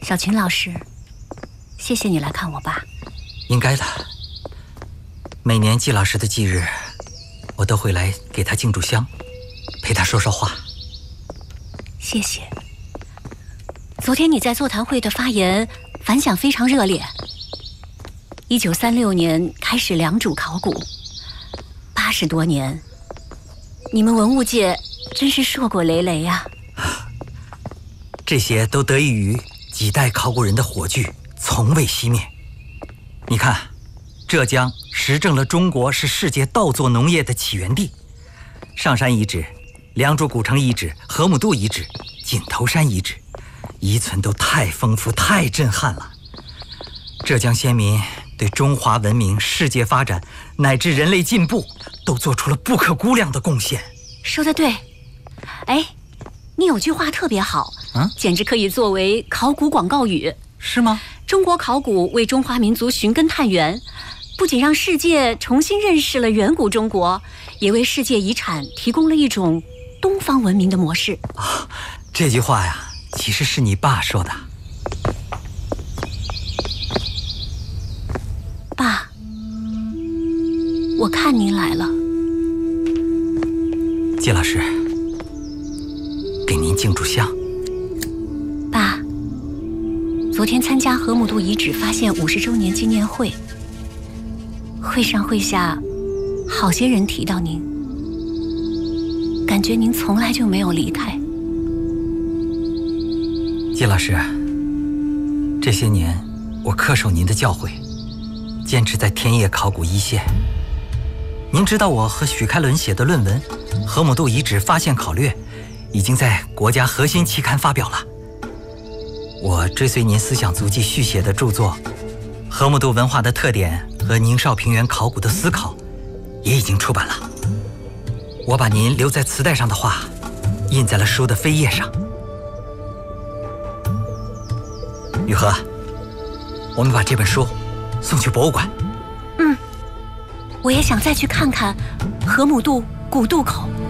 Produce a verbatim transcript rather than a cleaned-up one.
小群老师，谢谢你来看我爸。 应该的。每年季老师的忌日，我都会来给他敬炷香，陪他说说话。 谢谢。昨天你在座谈会的发言反响非常热烈。一九三六年开始良渚考古，八十多年，你们文物界真是硕果累累呀。 这些都得益于几代考古人的火炬从未熄灭。你看，浙江实证了中国是世界稻作农业的起源地，上山遗址、良渚古城遗址、河姆渡遗址、井头山遗址，遗存都太丰富、太震撼了。浙江先民对中华文明、世界发展乃至人类进步都做出了不可估量的贡献。 说得对。哎，你有句话特别好， 嗯， 简直可以作为考古广告语。 是吗？ 中国考古为中华民族寻根探源，不仅让世界重新认识了远古中国，也为世界遗产提供了一种东方文明的模式。 哦，这句话呀，其实是你爸说的。 爸，我看您来了。 季老师，给您敬炷香。 爸，昨天参加河姆渡遗址发现五十周年纪念会，会上会下，好些人提到您，感觉您从来就没有离开。 季老师，这些年我恪守您的教诲，坚持在田野考古一线。您知道我和许开伦写的论文《河姆渡遗址发现考略》已经在国家核心期刊发表了。我追随您思想足迹续写的著作《河姆渡文化的特点和宁绍平原考古的思考》也已经出版了。我把您留在磁带上的话印在了书的扉页上。雨禾，我们把这本书送去博物馆。 嗯，我也想再去看看河姆渡古渡口。